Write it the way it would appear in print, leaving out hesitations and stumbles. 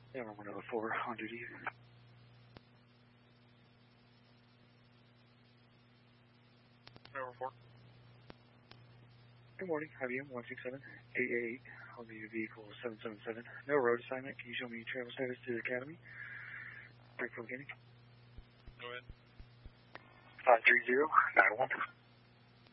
Yeah, I'm 104 on duty. Number 4. Good morning, IBM 167-888 on the vehicle 777. No road assignment. Can you show me travel status to the Academy? Break for beginning. Go ahead. 53091.